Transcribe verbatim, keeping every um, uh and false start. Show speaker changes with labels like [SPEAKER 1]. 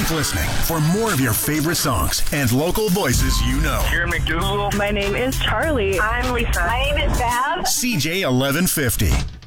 [SPEAKER 1] Keep listening for more of your favorite songs and local voices you know.
[SPEAKER 2] Here in McDougal.
[SPEAKER 3] My name is Charlie.
[SPEAKER 4] I'm Lisa.
[SPEAKER 5] My name is Bev.
[SPEAKER 1] C J eleven fifty.